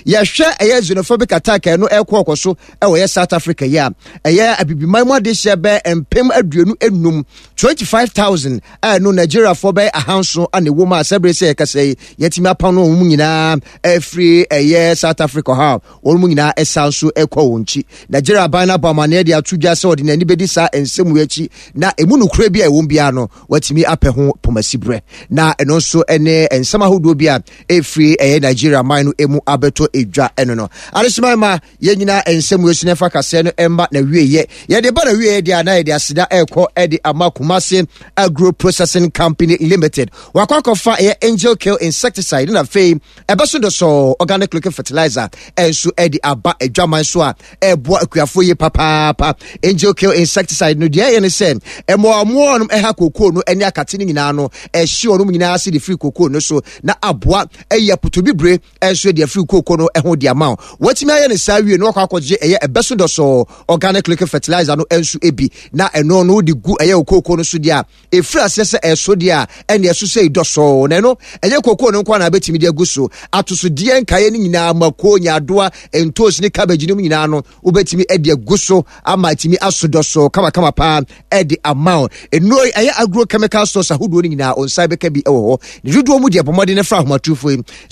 ya hwe eye xenophobic attack no ekwokoso ewe South Africa ya eye abibiman mu de shebe empem aduonu enum 25,000 no Nigeria for be ahanso ane woma asebrese ekase yetimi apano mu nyina free eye South Africa ha wonu nyina esanso ekwa wonchi Nigeria bana bamane de atudwa se odinani bedi sa ensemu echi na emu nukure bia ewon bia no watimi apɛ ho pomasibre na eno nso ene ensama hodo bia free eye Nigeria man no emu abeto edwa eno no aresima yenyina ensemu esu nefa kase no emba na wieye ye de ba na wieye de ana de asida ekɔ ede amakumase agro processing company limited wakwakofa ye angel kill insecticide na fei ebeso do so organic looking fertilizer enso ede aba edwaman so a ebo akuafo ye papa angel kill insecticide no de ye ne sen emo amu no eha kokoo no eni akate ni nyina no ehye ono nyina ase de free kokoo no so na aboa eya putobibre enso de free kokoo no eho de ama watimi aye ne sawie no akwakoje eye ebeso do so organic looking fertilizer no enso ebi na eno no de gu eye kokoo no so dia efri asese eso dia ene eso sei do so na no eye kokoo no kwa na betimi de aguso atoso die nkaye ni nyina mako nyadoa entos ni cabbage ni nyina no obetimi ede aguso ama timi asodo so kama pa ede amount eno eye agrochemical stores ahodo ni nyina on side beka bi ewo ho ni judo mu de pomode ne fra homatufo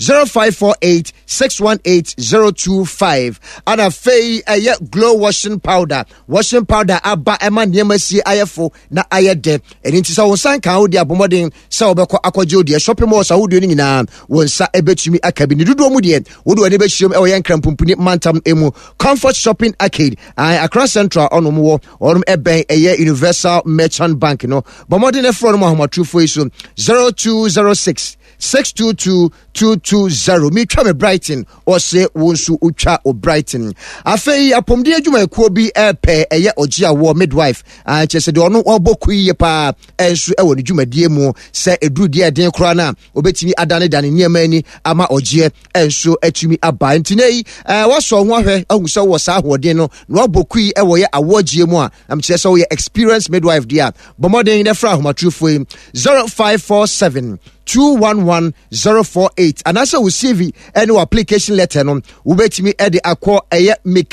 0548618025 ana fei eye glow washing powder aba ema niamasi ayefo na ayede eni ntisa won san kan odi abomodin sa obekọ akọje odi shopping mall ahodo ni nyina won sa ebetumi akabi ni judo mu de wodo ne be hiem ewo yen krampumpuni mantam emu comfort shopping arcade across central onomo onom eben eye universal merchant bank no bomodin e fro no ahomatufo iso 0206 622-220 me twa me Brighton or say wonsu utwa o Brighton afei apomde adwuma ekuo bi epe eye ogia wo midwife chese de ono oboku ye pa ensu ewo ne dwumadie mu se eduru de den kora na obetimi adane dane niema ani ama ogie ensu atumi aba ntinei waso ho ahwe ahusa wo sa ahoden no na oboku yi ewo ye awogie mu a am chese wo ye experience midwife dia bomodin ne fra ahomatrufo 0547 211-048 and also we CV any application letter no ubetimi ede akọ eye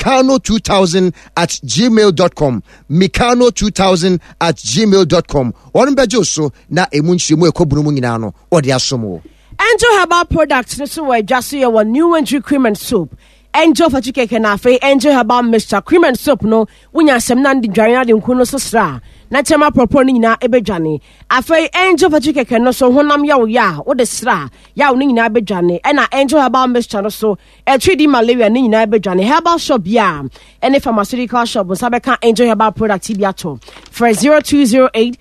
mekano2000@gmail.com mekano2000@gmail.com on bejo so na emunchimu ekobunu mu nyina no ode asomo Angel Herbal products no so we just see your new entry cream and soap Angel Fachikeke na fe Angel Herbal mixture cream and soap no wunya sem na ndi dwan de nkuno so sra na chema propone nyina ebedwane afei Angel Fachikeke no so honam ya wo ya wo de sra ya wo nyina ebedwane e na Angel Herbal mixture no so treat malaria ni nyina ebedwane herbal shop ya any pharmaceutical shop so sabeka Angel Herbal product bi ato for 0208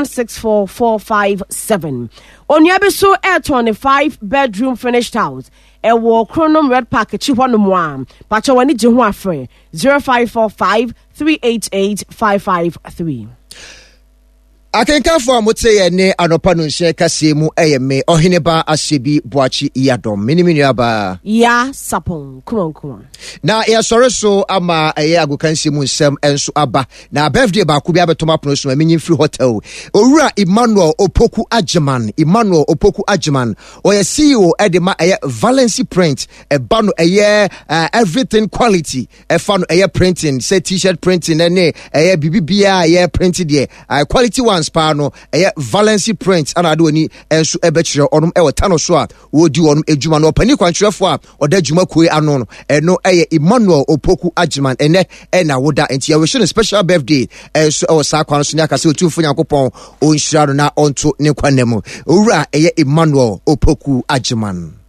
164-457. Onyabiso air 25 bedroom finished house. Ewo Chronom Red Package Chihuanumwa. Pacha wani jihu afre 0545 388 553. Akenka for amote ne anopa no nhye kase mu eyeme oheneba ashebi boachi iyadom minimini aba ya sapon kuma na ya sore so ama eye agokansi mu nsem enso aba na birthday ba ku bia betoma pono so amenyin free hotel owura Emmanuel Opoku Agyeman oye CEO edema eye Valency print eba no eye everything quality efa no eye printing say t-shirt printing ene eye bibibia eye printed there quality ones no Valency print ana ade oni enso ebekire onum ewo tano so a wodi onum ejuma no pani kwankyerefo a oda juma koi ano no eno Emmanuel Opoku Agyeman ene na woda enti ya wish special birthday enso ewo sa kwan so ne akase otufo Nyankopon onhyira no na onto ne kwanemu owura Emmanuel Opoku Agyeman.